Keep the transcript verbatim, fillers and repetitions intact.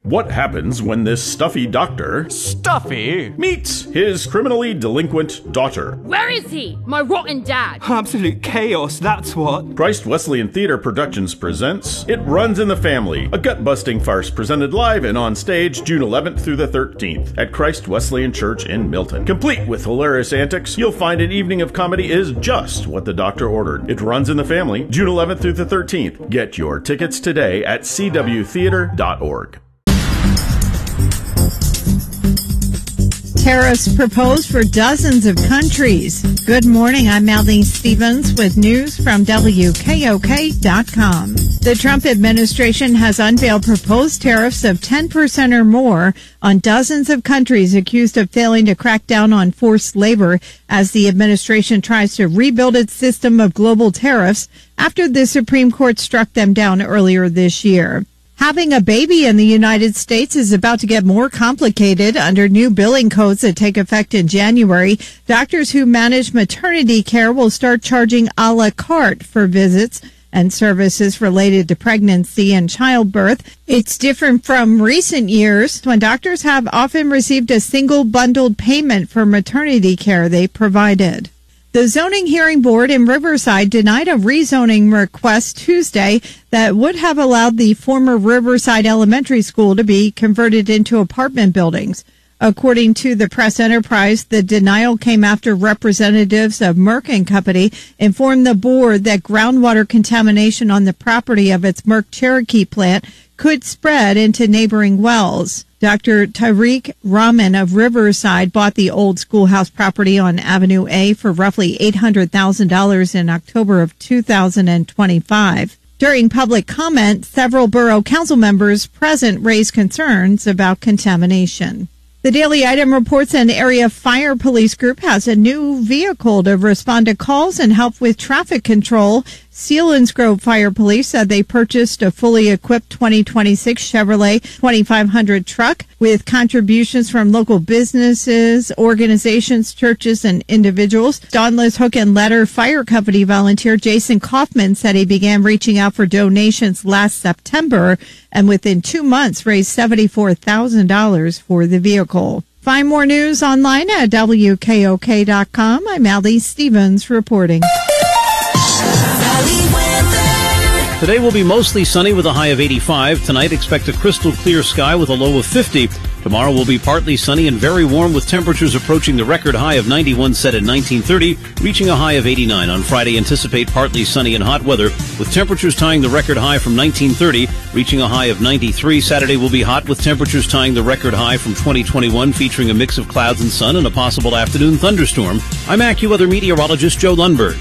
What happens when this stuffy doctor Stuffy? meets his criminally delinquent daughter? Where is he? My rotten dad. Absolute chaos, that's what. Christ Wesleyan Theater Productions presents It Runs in the Family, a gut-busting farce presented live and on stage June eleventh through the thirteenth at Christ Wesleyan Church in Milton. Complete with hilarious antics, you'll find an evening of comedy is just what the doctor ordered. It Runs in the Family, June eleventh through the thirteenth. Get your tickets today at c w theater dot org. Tariffs proposed for dozens of countries. Good morning, I'm Maldy Stevens with news from W K O K dot com. The Trump administration has unveiled proposed tariffs of ten percent or more on dozens of countries accused of failing to crack down on forced labor as the administration tries to rebuild its system of global tariffs after the Supreme Court struck them down earlier this year. Having a baby in the United States is about to get more complicated under new billing codes that take effect in January. Doctors who manage maternity care will start charging a la carte for visits and services related to pregnancy and childbirth. It's different from recent years when doctors have often received a single bundled payment for maternity care they provided. The zoning hearing board in Riverside denied a rezoning request Tuesday that would have allowed the former Riverside Elementary School to be converted into apartment buildings. According to the Press Enterprise, the denial came after representatives of Merck and Company informed the board that groundwater contamination on the property of its Merck Cherokee plant could spread into neighboring wells. Doctor Tariq Rahman of Riverside bought the old schoolhouse property on Avenue A for roughly eight hundred thousand dollars in October of two thousand twenty-five. During public comment, several borough council members present raised concerns about contamination. The Daily Item reports an area fire police group has a new vehicle to respond to calls and help with traffic control. Selinsgrove Fire Police said they purchased a fully equipped twenty twenty-six Chevrolet twenty-five hundred truck with contributions from local businesses, organizations, churches, and individuals. Dauntless Hook and Ladder Fire Company volunteer Jason Kaufman said he began reaching out for donations last September and within two months raised seventy-four thousand dollars for the vehicle. Find more news online at W K O K dot com. I'm Maldy Stevens reporting. Today will be mostly sunny with a high of eighty-five. Tonight, expect a crystal clear sky with a low of fifty. Tomorrow will be partly sunny and very warm with temperatures approaching the record high of ninety-one set at nineteen thirty, reaching a high of eighty-nine. On Friday, anticipate partly sunny and hot weather with temperatures tying the record high from nineteen thirty, reaching a high of ninety-three. Saturday will be hot with temperatures tying the record high from twenty twenty-one, featuring a mix of clouds and sun and a possible afternoon thunderstorm. I'm AccuWeather meteorologist Joe Lundberg.